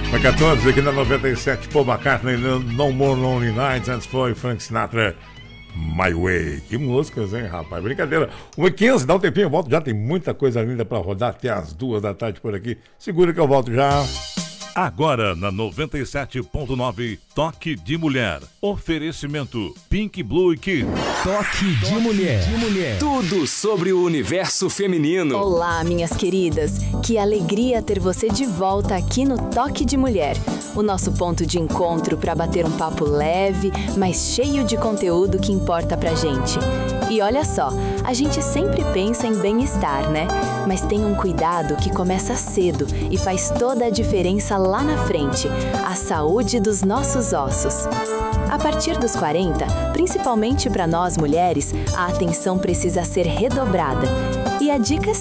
Na 14, aqui na 97, Paul McCartney, No More Lonely Nights. Antes foi Frank Sinatra, My Way. Que músicas, hein, rapaz? Brincadeira. 1h15, dá um tempinho, eu volto já. Tem muita coisa linda pra rodar até as 2 da tarde por aqui. Segura que eu volto já. Agora na 97.9, Toque de Mulher. Oferecimento Pink Blue Kid. Toque de Mulher. Tudo sobre o universo feminino. Olá, minhas queridas. Que alegria ter você de volta aqui no Toque de Mulher. O nosso ponto de encontro para bater um papo leve, mas cheio de conteúdo que importa pra gente. E olha só, a gente sempre pensa em bem-estar, né? Mas tem um cuidado que começa cedo e faz toda a diferença lá na frente: a saúde dos nossos ossos. A partir dos 40, principalmente para nós mulheres, a atenção precisa ser redobrada. E a dica é